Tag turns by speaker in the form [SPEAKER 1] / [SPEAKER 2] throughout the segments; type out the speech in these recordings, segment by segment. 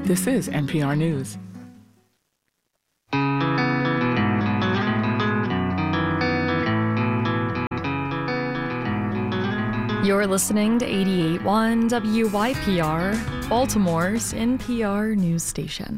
[SPEAKER 1] This is NPR News.
[SPEAKER 2] You're listening to 88.1 WYPR, Baltimore's NPR news station.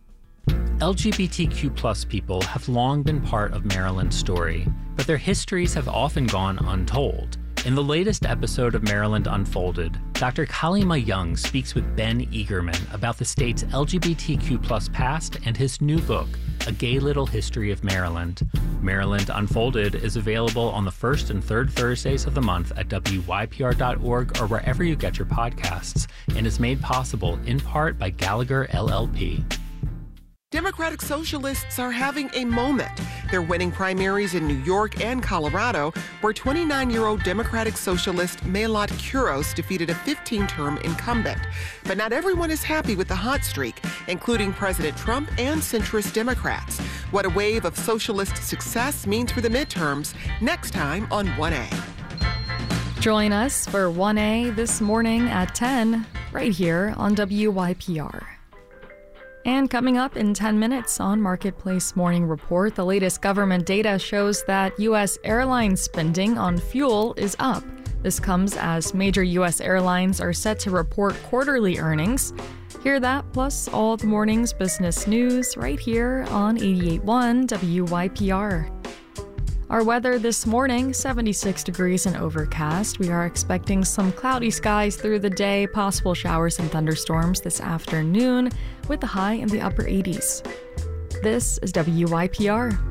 [SPEAKER 3] LGBTQ+ people have long been part of Maryland's story, but their histories have often gone untold. In the latest episode of Maryland Unfolded, Dr. Kali-Ma Young speaks with Ben Eagerman about the state's LGBTQ+ past and his new book, A Gay Little History of Maryland. Maryland Unfolded is available on the first and third Thursdays of the month at WYPR.org or wherever you get your podcasts, and is made possible in part by Gallagher LLP.
[SPEAKER 4] Democratic Socialists are having a moment. They're winning primaries in New York and Colorado, where 29-year-old Democratic Socialist Mayotte Kuros defeated a 15-term incumbent. But not everyone is happy with the hot streak, including President Trump and centrist Democrats. What a wave of socialist success means for the midterms, next time on 1A.
[SPEAKER 2] Join us for 1A this morning at 10, right here on WYPR. And coming up in 10 minutes on Marketplace Morning Report, the latest government data shows that U.S. airline spending on fuel is up. This comes as major U.S. airlines are set to report quarterly earnings. Hear that plus all the morning's business news right here on 88.1 WYPR. Our weather this morning, 76 degrees and overcast. We are expecting some cloudy skies through the day, possible showers and thunderstorms this afternoon with the high in the upper 80s. This is WYPR.